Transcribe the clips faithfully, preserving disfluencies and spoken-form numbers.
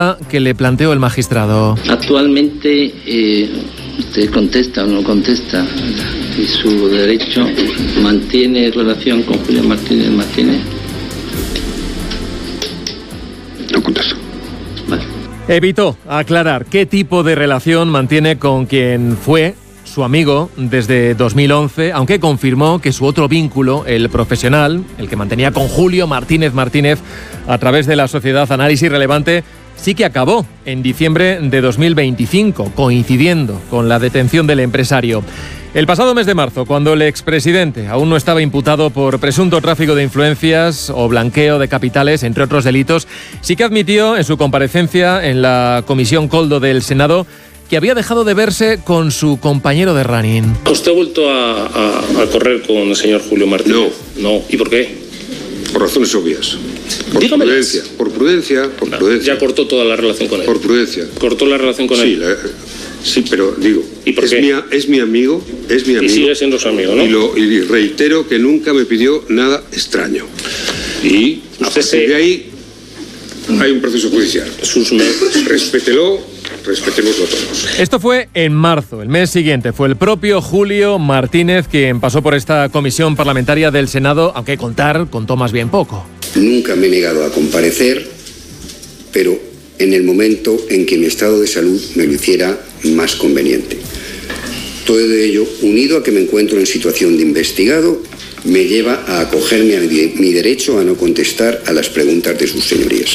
que le planteó el magistrado. Actualmente, eh, usted contesta o no contesta, y su derecho mantiene relación con Julio Martínez Martínez. No contesto. Vale. Evitó aclarar qué tipo de relación mantiene con quien fue su amigo desde dos mil once, aunque confirmó que su otro vínculo, el profesional, el que mantenía con Julio Martínez Martínez a través de la sociedad Análisis Relevante, sí que acabó en diciembre de dos mil veinticinco, coincidiendo con la detención del empresario. El pasado mes de marzo, cuando el expresidente aún no estaba imputado por presunto tráfico de influencias o blanqueo de capitales, entre otros delitos, sí que admitió en su comparecencia en la Comisión Koldo del Senado que había dejado de verse con su compañero de running. ¿Usted ha vuelto a, a, a correr con el señor Julio Martínez? No. No. ¿Y por qué? Por razones obvias. Por Dígamelas. prudencia, por prudencia, por No, prudencia. ya cortó toda la relación con él. Por prudencia. ¿Cortó la relación con Sí, él? la, sí, pero digo, ¿Y por es, qué? Mi, es mi amigo, es mi amigo. Y sigue siendo su amigo, ¿no? Y, lo, y reitero que nunca me pidió nada extraño. Y a Usted partir se- de ahí hay un proceso judicial. Sus me- Respételo, respetémoslo todos. Esto fue en marzo. El mes siguiente fue el propio Julio Martínez quien pasó por esta comisión parlamentaria del Senado, aunque contar contó más bien poco. Nunca me he negado a comparecer, pero en el momento en que mi estado de salud me lo hiciera más conveniente. Todo ello, unido a que me encuentro en situación de investigado, me lleva a acogerme a mi, mi derecho a no contestar a las preguntas de sus señorías.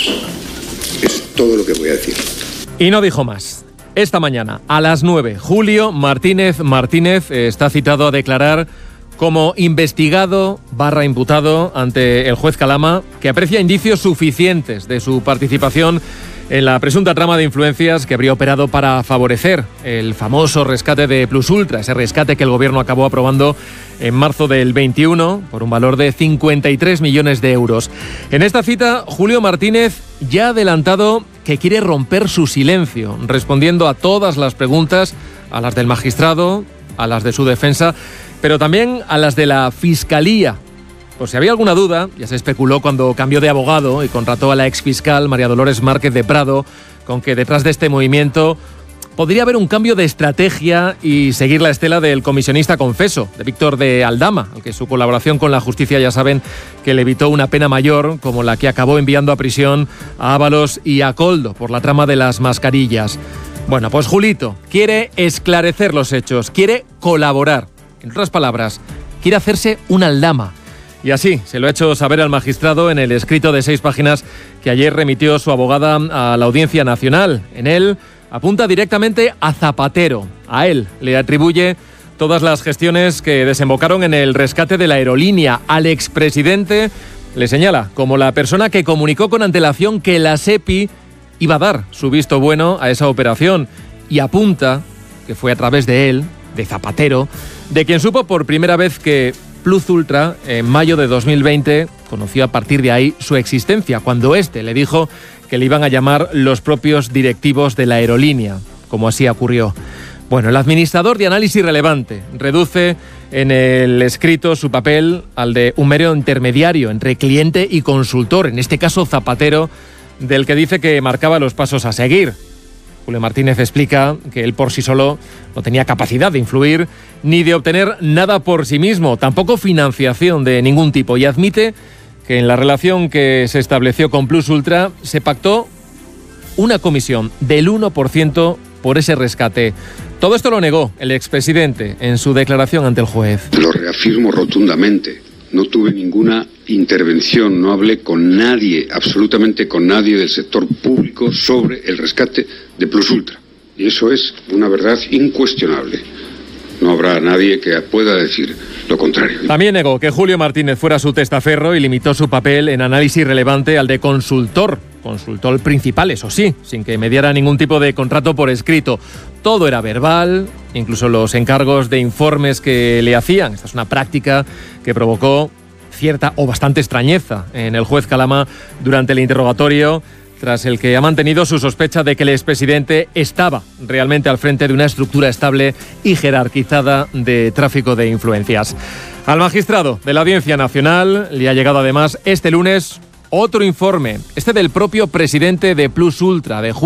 Es todo lo que voy a decir. Y no dijo más. Esta mañana, a las nueve, Julio Martínez Martínez eh, está citado a declarar como investigado barra imputado ante el juez Calama, que aprecia indicios suficientes de su participación en la presunta trama de influencias que habría operado para favorecer el famoso rescate de Plus Ultra, ese rescate que el gobierno acabó aprobando en marzo del veintiuno por un valor de cincuenta y tres millones de euros. En esta cita, Julio Martínez ya ha adelantado que quiere romper su silencio, respondiendo a todas las preguntas, a las del magistrado, a las de su defensa, pero también a las de la Fiscalía. Por si había alguna duda, ya se especuló cuando cambió de abogado y contrató a la exfiscal María Dolores Márquez de Prado, con que detrás de este movimiento podría haber un cambio de estrategia y seguir la estela del comisionista confeso, de Víctor de Aldama, al que su colaboración con la justicia ya saben que le evitó una pena mayor, como la que acabó enviando a prisión a Ábalos y a Koldo por la trama de las mascarillas. Bueno, pues Julito quiere esclarecer los hechos, quiere colaborar. En otras palabras, quiere hacerse un Aldama. Y así se lo ha hecho saber al magistrado en el escrito de seis páginas que ayer remitió su abogada a la Audiencia Nacional. En él apunta directamente a Zapatero. A él le atribuye todas las gestiones que desembocaron en el rescate de la aerolínea. Al expresidente le señala como la persona que comunicó con antelación que la SEPI iba a dar su visto bueno a esa operación. Y apunta que fue a través de él, de Zapatero, de quien supo por primera vez que Plus Ultra, en mayo de dos mil veinte, conoció a partir de ahí su existencia, cuando éste le dijo que le iban a llamar los propios directivos de la aerolínea, como así ocurrió. Bueno, el administrador de Análisis Relevante reduce en el escrito su papel al de un mero intermediario entre cliente y consultor, en este caso Zapatero, del que dice que marcaba los pasos a seguir. Julio Martínez explica que él por sí solo no tenía capacidad de influir ni de obtener nada por sí mismo, tampoco financiación de ningún tipo, y admite que en la relación que se estableció con Plus Ultra se pactó una comisión del uno por ciento por ese rescate. Todo esto lo negó el expresidente en su declaración ante el juez. Lo reafirmo rotundamente. No tuve ninguna intervención, no hablé con nadie, absolutamente con nadie del sector público sobre el rescate de Plus Ultra. Y eso es una verdad incuestionable. No habrá nadie que pueda decir lo contrario. También negó que Julio Martínez fuera su testaferro y limitó su papel en Análisis Relevante al de consultor. Consultor principal, eso sí, sin que mediara ningún tipo de contrato por escrito. Todo era verbal, incluso los encargos de informes que le hacían. Esta es una práctica que provocó cierta o bastante extrañeza en el juez Calama durante el interrogatorio, tras el que ha mantenido su sospecha de que el expresidente estaba realmente al frente de una estructura estable y jerarquizada de tráfico de influencias. Al magistrado de la Audiencia Nacional le ha llegado además este lunes Otro informe, este del propio presidente de Plus Ultra, de